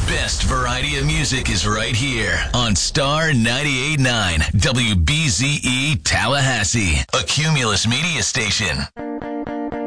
best variety of music is right here on Star 98.9 WBZE Tallahassee, a Cumulus media station.